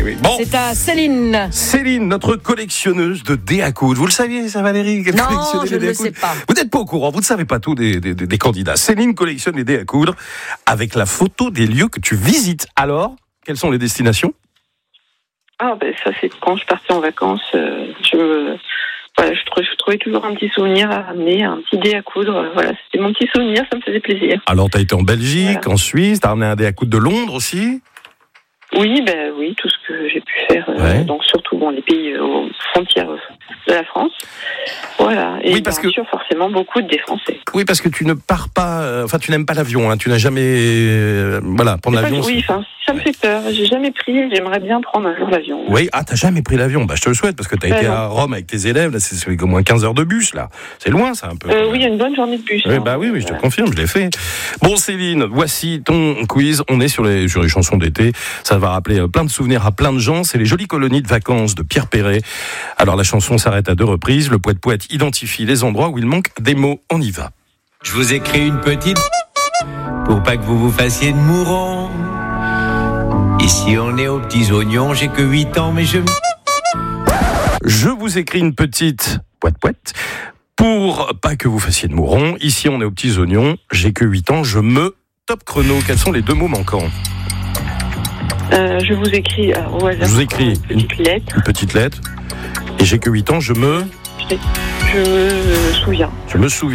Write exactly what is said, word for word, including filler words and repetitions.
Oui. Bon. C'est à Céline. Céline, notre collectionneuse de dés à coudre. Vous le saviez, ça, Valérie? Non, je ne le sais pas. Vous n'êtes pas au courant, vous ne savez pas tout des, des, des candidats. Céline collectionne les dés à coudre avec la photo des lieux que tu visites. Alors, quelles sont les destinations? Ah, ben ça, c'est quand je partais en vacances. Euh, je, me, voilà, je, trouvais, je trouvais toujours un petit souvenir à ramener, un petit dé à coudre. Voilà, c'était mon petit souvenir, ça me faisait plaisir. Alors, tu as été en Belgique, voilà. En Suisse, tu as ramené un dé à coudre de Londres aussi? Oui, ben oui, tout ce que j'ai pu faire. Euh, ouais. Donc surtout bon, les pays euh, aux frontières de la France. Voilà. Et oui, parce bien que sûr, forcément, beaucoup de des Français. Oui, parce que tu ne pars pas. Euh, enfin, tu n'aimes pas l'avion. Hein, tu n'as jamais. Euh, voilà, prendre c'est l'avion. Pas, oui, enfin, ça me fait peur. J'ai jamais pris. J'aimerais bien prendre un jour l'avion. Oui, ah, t'as jamais pris l'avion. Bah, je te le souhaite parce que t'as ben été non. à Rome avec tes élèves. Là, c'est, c'est au moins quinze heures de bus. Là, c'est loin, ça un peu. Euh, oui, il y a une bonne journée de bus. Oui, hein. bah oui, oui, je te voilà. confirme, je l'ai fait. Bon, Céline, voici ton quiz. On est sur les sur les chansons d'été. Ça va rappeler plein de souvenirs à plein de gens. C'est les jolies colonies de vacances de Pierre Perret. Alors la chanson s'arrête à deux reprises. Le poète poète identifie les endroits où il manque des mots. On y va. Je vous écris une petite pour pas que vous vous fassiez de mourant. Ici on est aux petits oignons, j'ai que huit ans mais je... Je vous écris une petite poète poète pour pas que vous fassiez de mourons. Ici on est aux petits oignons, j'ai que huit ans, je me... Top chrono, quels sont les deux mots manquants? euh, Je vous écris euh, au hasard. Je vous écris une petite lettre. Une petite lettre. Et j'ai que huit ans, je me... Je me souviens. Je me souviens.